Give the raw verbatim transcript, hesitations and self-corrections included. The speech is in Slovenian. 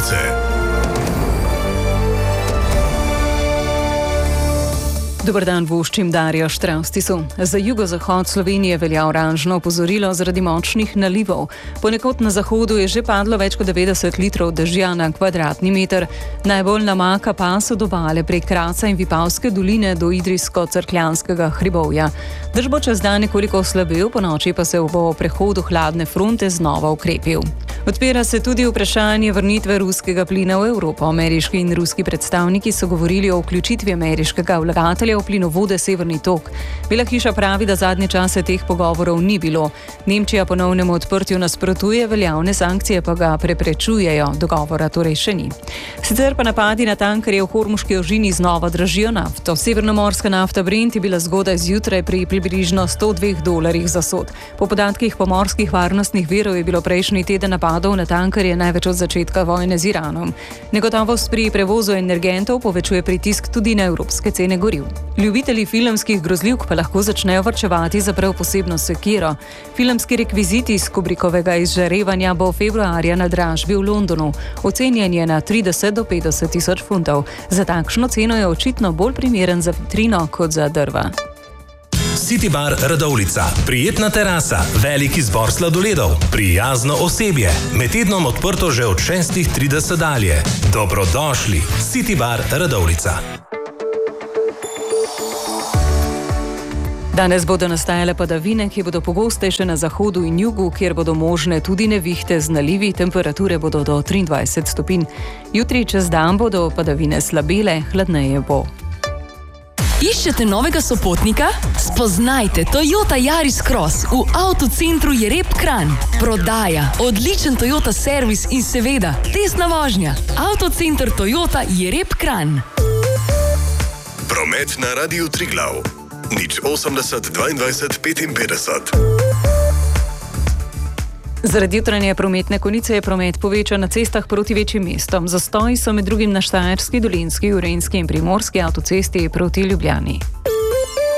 novice. Dobar dan, voščim Darjo Štravstisu. Za jugozahod Slovenije velja oranžno opozorilo zaradi močnih nalivov. Ponekod na zahodu je že padlo več kot devetdeset litrov dežja na kvadratni meter. Najbolj namaka pas od obale prek Kraca in Vipavske doline do Idrijsko-Cerkljanskega hribovja. Dež bo čez dan nekoliko oslabil, po noči pa se bo v prehodu hladne fronte znova ukrepil. Odpira se tudi vprašanje vrnitve ruskega plina v Evropo. Ameriški in ruski predstavniki so govorili o vključitvi ameriškega vlagatelja v plinovode Severni tok. Bela hiša pravi, da zadnje čase teh pogovorov ni bilo. Nemčija ponovnemu odprtju nasprotuje, veljavne sankcije pa ga preprečujejo, dogovora torej še ni. Sicer pa napadi na tankerje v Hormuški ožini znova dražijo nafto. Severnomorska nafta Brent je bila zgodaj zjutraj pri približno sto dveh dolarjih za sod. Po podatkih pomorskih varnostnih virov je bilo prejšnji teden napadov na tankerje največ od začetka vojne z Iranom. Negotovost pri prevozu energentov povečuje pritisk tudi na evropske cene goriv. Ljubitelji filmskih grozljivk pa lahko začnejo varčevati za prav posebno sekiro. Filmski rekvizit iz Kubrickovega Izžarevanja bo februarja na dražbi v Londonu. Ocenjen je na trideset do petdeset tisoč funtov. Za takšno ceno je očitno bolj primeren za vitrino kot za drva. City Bar Radovljica. Prijetna terasa, velik izbor sladoledov, prijazno osebje. Med tednom odprto že od šestih trideset dalje. Dobrodošli. City Bar Radovljica. Danes bodo nastajale padavine, ki bodo pogostejše na zahodu in jugu, kjer bodo možne tudi nevihte z nalivi, temperature bodo do triindvajset stopinj. Jutri čez dan bodo padavine slabele, hladneje bo. Iščete novega sopotnika? Spoznajte Toyota Yaris Cross v avtocentru Jereb Kranj. Prodaja, odličen Toyota servis in seveda testna vožnja. Avtocenter Toyota Jereb Kranj. Promet na Radiu Triglav. Nič osemdeset dvaindvajset petinpetdeset. Zaradi jutranje prometne konice je promet povečan na cestah proti večjim mestom. Zastoji so med drugim na Štajerski, Dolenjski, Gorenjski in Primorski avtocesti proti Ljubljani.